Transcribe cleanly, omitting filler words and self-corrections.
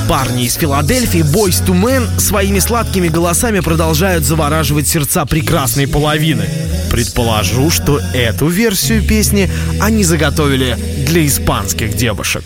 Парни из Филадельфии, Boyz II Men, своими сладкими голосами продолжают завораживать сердца прекрасной половины. Предположу, что эту версию песни они заготовили для испанских девушек.